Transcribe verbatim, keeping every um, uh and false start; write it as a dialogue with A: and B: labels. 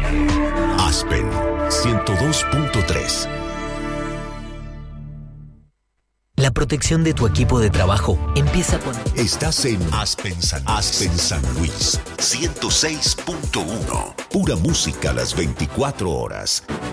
A: Aspen ciento dos punto tres.
B: La protección de tu equipo de trabajo empieza con...
A: Estás en Aspen San, Aspen San Luis ciento seis punto uno. Pura música a las veinticuatro horas.